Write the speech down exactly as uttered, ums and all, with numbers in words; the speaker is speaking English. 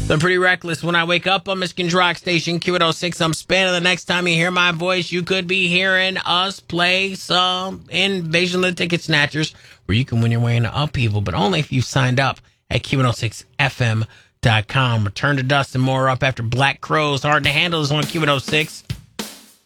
They're pretty reckless. When I wake up on Michigan's Rock Station, Q one oh six, I'm spanning. The next time you hear my voice, you could be hearing us play some Invasion of the Ticket Snatchers, where you can win your way into upheaval, but only if you signed up at Q one oh six F M dot com. Return to dust and more up after Black Crowes. Hard to Handle is on Q one oh six.